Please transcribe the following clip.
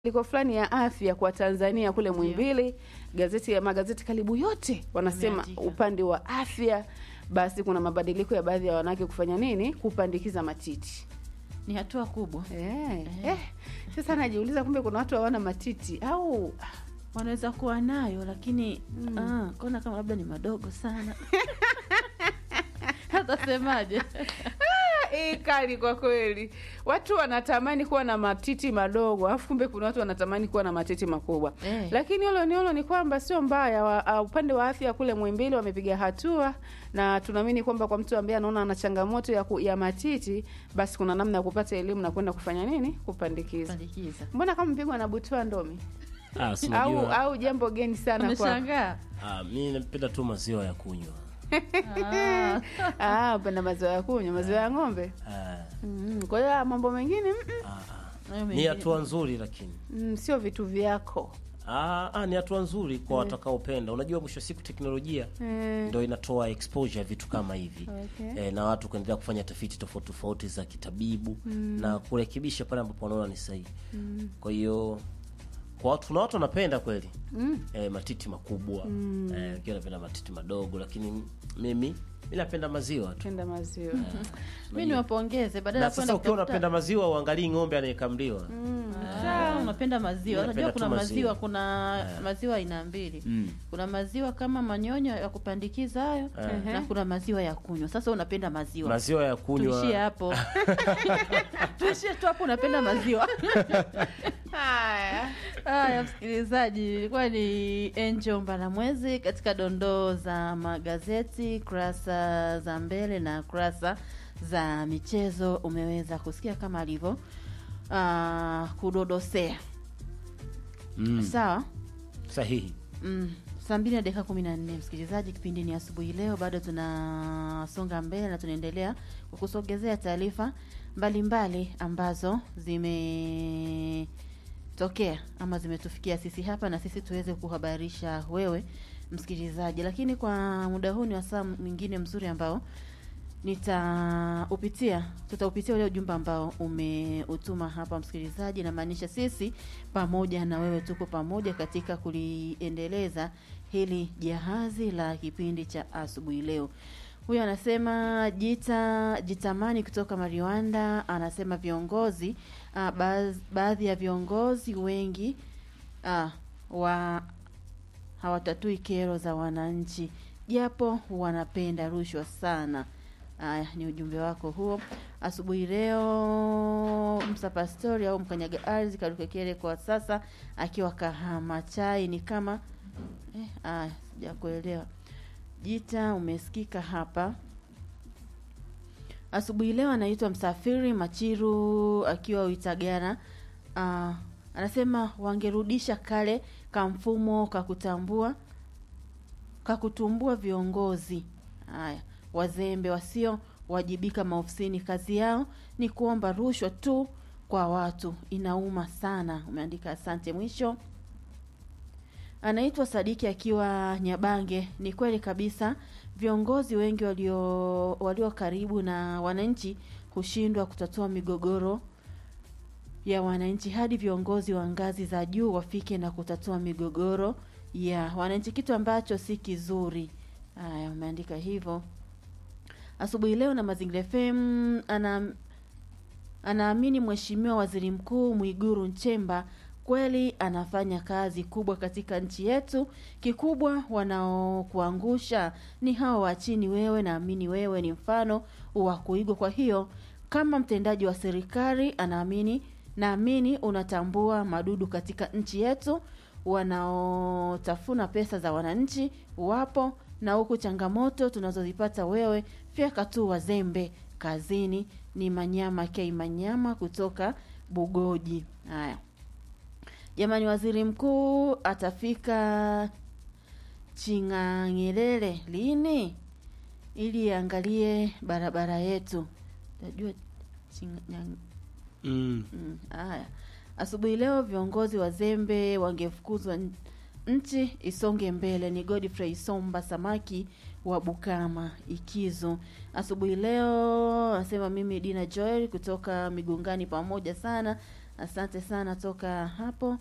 liko fulani ya afya kwa Tanzania kule Muhimbili, magazeti karibu yote wanasema upande wa afya, basi kuna mabadiliko ya baadhi ya wanawake kufanya nini? Kupandikiza matiti. Ni hatua kubwa. Sasa najiuliza kumbe kuna watu hawana matiti au wanaweza kuwa nayo lakini kona kama labda ni madogo sana. Hata semaje? Kali kwa kweli. Watu wanatamani kuwa na matiti madogo, alafu kumbe kuna watu wanatamani kuwa na matiti makubwa. Lakini hilo ni kwamba sio mbaya. Upande wa afya kule Muhimbili wamepiga hatua, na tunaamini kwamba kwa mtu ambaye anaona ana changamoto ya matiti, basi kuna namna ya kupata elimu na kwenda kufanya nini? Kupandikiza. Mbona kama mpigwa na butwa ndomi? Au jambo geni sana kwa. Umeshangaa? Mimi napenda tu maziwa ya kunywa. Upenda maziwa ya kunywa, maziwa ya ng'ombe. Kwa hiyo mambo mengine ni hatua nzuri lakini sio vitu vyako. Ni hatua nzuri kwa watakaopenda. Unajua mwisho siku teknolojia ndio inatoa exposure vitu kama hivi. Na watu kuendelea kufanya tafiti tofauti za kitabibu na kurekebisha pale ambapo wanaona ni sahihi. Kwa hiyo kwa watu wanapenda kweli matiti makubwa, wengine wanapenda matiti madogo, lakini mimi napenda maziwa tu. Napenda maziwa. Mimi niwapongeze badala ya kwenda. Sasa ukiwa unapenda maziwa uangalie ng'ombe anayekamliwa. Unapenda maziwa. Unajua kuna maziwa, kuna maziwa aina mbili. Kuna maziwa kama manyonyo ya kupandikiza hayo na kuna maziwa ya kunywa. Sasa unapenda maziwa. Maziwa ya kunywa. Tuishie hapo. Tuishie tu hapo, unapenda maziwa. Haya msikilizaji, ilikuwa ni Angel Mbalamwezi katika dondoo za magazeti, kurasa za mbele na kurasa za michezo. Umeweza kusikia kama alivyo kudodosea. Sawa? Sahihi. Saa 2:14 msikilizaji, kipindi ni asubuhi leo, bado tunasonga mbele na tunaendelea kukusogezea taarifa mbalimbali ambazo zimetokea ama zimetufikia sisi hapa na sisi tuweze kuhabarisha wewe msikilizaji. Lakini kwa muda huu ni wasaa mwingine mzuri ambao tutaupitia ule ujumbe ambao umeutuma hapa msikilizaji, na maanisha sisi pamoja na wewe tuko pamoja katika kuliendeleza hili jahazi la kipindi cha asubuhi leo. Huyu anasema jitamani kutoka Mariwanda, anasema viongozi baadhi ya viongozi wengi hawatatui kero za wananchi japo wanapenda rushwa sana. Ni ujumbe wako huo asubuhi leo. Msapa Story au mkanyaga ardhi Karukekere kwa sasa akiwa Kahama chai ni kama sijakuelewa. Jita umesikika hapa asubuhi leo. Anaitwa Msafiri Machiru akiwa Uitagana. Anasema wangerudisha kale kamfumo kakutumbua viongozi wazembe wasio wajibika maofisini. Kazi yao ni kuomba rushwa tu kwa watu, inauma sana. Umeandika asante. Mwisho anaitwa akiwa Nyabange. Ni kweli kabisa, viongozi wengi walio karibu na wananchi kushindwa kutatua migogoro ya wananchi, hadi viongozi wa ngazi za juu wafike na kutatua migogoro ya wananchi, kitu ambacho si kizuri. Umeandika hivyo asubuhi leo. Na Mazingira FM anaamini Mheshimiwa Waziri Mkuu Mwigulu Nchemba kweli anafanya kazi kubwa katika nchi yetu. Kikubwa wanaokuangusha ni hao wa chini. Wewe naamini wewe ni mfano wa kuigwa. Kwa hiyo kama mtendaji wa serikali naamini unatambua madudu katika nchi yetu wanaotafuna pesa za wananchi wapo, na huku changamoto tunazozipata wewe fyeka tu wazembe kazini. Ni Manyama Manyama kutoka Bugoji. Haya jamani, waziri mkuu atafika Ching'ang'elele lini ili angalie barabara yetu? Tajua haya asubuhi leo, viongozi wazembe wangefukuzwa nchi isonge mbele. Ni Godfrey Somba Samaki wa Bukama Ikizo. Asubuhi leo anasema mimi Dina Joel kutoka Migungani pamoja sana Asante sana toka hapo.